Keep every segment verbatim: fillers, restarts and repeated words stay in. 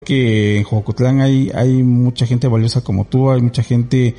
que en Jocotlán hay, hay mucha gente valiosa como tú, hay mucha gente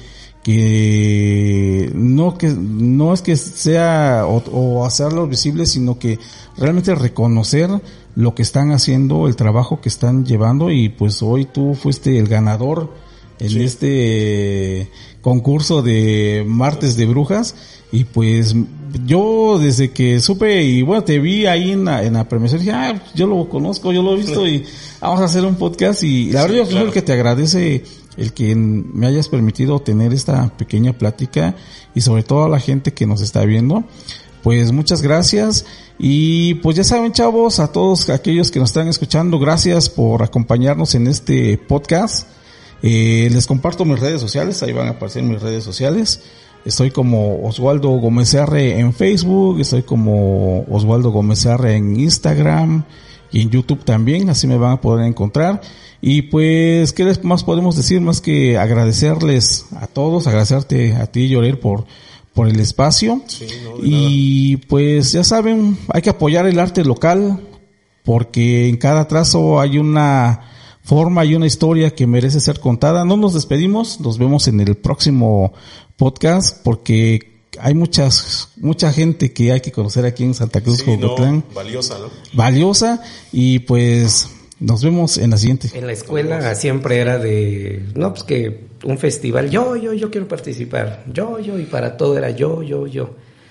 que no que no es que sea o, o hacerlos visibles, sino que realmente reconocer lo que están haciendo, el trabajo que están llevando, y pues hoy tú fuiste el ganador en sí. este concurso de Martes de Brujas, y pues yo desde que supe y bueno te vi ahí en la, en la premiación dije, ah, yo lo conozco, yo lo he visto y vamos a hacer un podcast, y la verdad yo creo que te agradece el que me hayas permitido tener esta pequeña plática, y sobre todo a la gente que nos está viendo, pues muchas gracias. Y pues ya saben, chavos, a todos aquellos que nos están escuchando, gracias por acompañarnos en este podcast. Eh, les comparto mis redes sociales, ahí van a aparecer mis redes sociales. Estoy como Oswaldo Gómez R en Facebook, estoy como Oswaldo Gómez R en Instagram y en YouTube también, así me van a poder encontrar. Y pues, ¿qué les más podemos decir? Más que agradecerles a todos, agradecerte a ti, Yorel, por, por el espacio. Sí, no, y nada. Pues ya saben, hay que apoyar el arte local, porque en cada trazo hay una forma y una historia que merece ser contada. No nos despedimos, nos vemos en el próximo podcast, porque hay muchas, mucha gente que hay que conocer aquí en Santa Cruz, sí, Jocotlán. No, valiosa, ¿no? Valiosa, y pues nos vemos en la siguiente. En la escuela siempre era de, no, pues que un festival, yo, yo, yo quiero participar, yo, yo, y para todo era yo, yo, yo.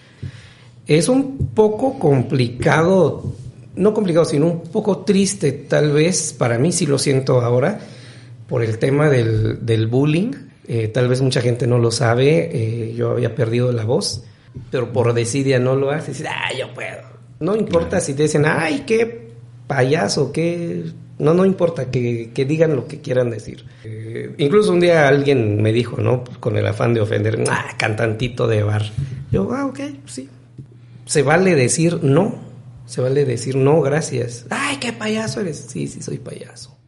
Es un poco complicado, no complicado, sino un poco triste, tal vez, para mí sí lo siento ahora, por el tema del, del bullying. Eh, tal vez mucha gente no lo sabe, eh, yo había perdido la voz, pero por desidia no lo hace, decir, ah, yo puedo. No importa si te dicen, ay, qué payaso, qué... No, no importa, que, que digan lo que quieran decir. Eh, incluso un día alguien me dijo, ¿no? Con el afán de ofender, ah, cantantito de bar. Yo, ah, ok, sí. Se vale decir no, se vale decir no, gracias. Ay, qué payaso eres. Sí, sí, soy payaso.